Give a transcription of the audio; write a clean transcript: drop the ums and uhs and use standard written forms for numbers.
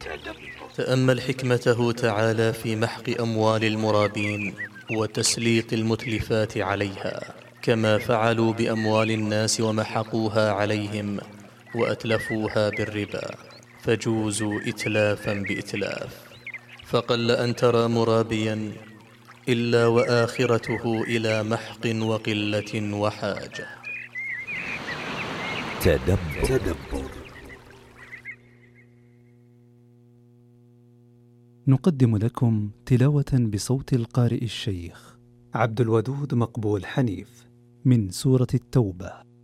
تأمل حكمته تعالى في محق أموال المرابين وتسليط المتلفات عليها، كما فعلوا بأموال الناس ومحقوها عليهم وأتلفوها بالربا، فجوزوا إتلافا بإتلاف. فقل أن ترى مرابيا إلا وآخرته إلى محق وقلة وحاجة. تدبر. نقدم لكم تلاوة بصوت القارئ الشيخ عبد الودود مقبول حنيف من سورة التوبة.